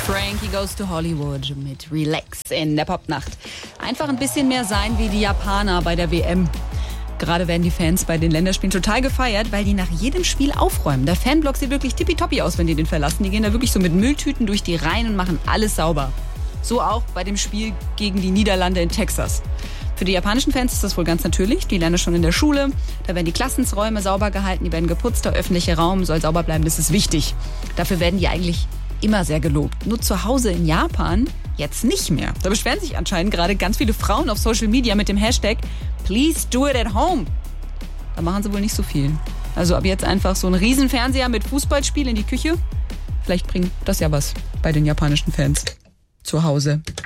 Frankie Goes to Hollywood mit Relax in der Popnacht. Einfach ein bisschen mehr sein wie die Japaner bei der WM. Gerade werden die Fans bei den Länderspielen total gefeiert, weil die nach jedem Spiel aufräumen. Der Fanblock sieht wirklich tippitoppi aus, wenn die den verlassen. Die gehen da wirklich so mit Mülltüten durch die Reihen und machen alles sauber. So auch bei dem Spiel gegen die Niederlande in Texas. Für die japanischen Fans ist das wohl ganz natürlich. Die lernen schon in der Schule. Da werden die Klassenzräume sauber gehalten, die werden geputzt. Der öffentliche Raum soll sauber bleiben, das ist wichtig. Dafür werden die eigentlich immer sehr gelobt. Nur zu Hause in Japan jetzt nicht mehr. Da beschweren sich anscheinend gerade ganz viele Frauen auf Social Media mit dem Hashtag Please do it at home. Da machen sie wohl nicht so viel. Also ab jetzt einfach so ein Riesenfernseher mit Fußballspiel in die Küche. Vielleicht bringt das ja was bei den japanischen Fans zu Hause.